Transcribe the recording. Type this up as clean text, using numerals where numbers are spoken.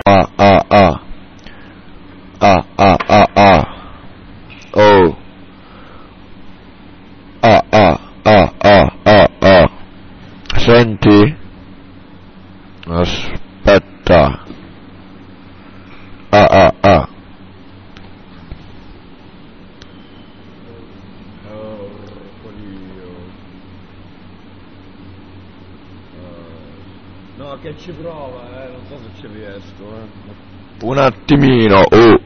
Ah ah ah. Ah ah ah ah. Oh. Ah ah ah ah ah ah. Senti? Aspetta. Ah ah ah. No, che ci prova, non so se ci riesco, Un attimino, oh.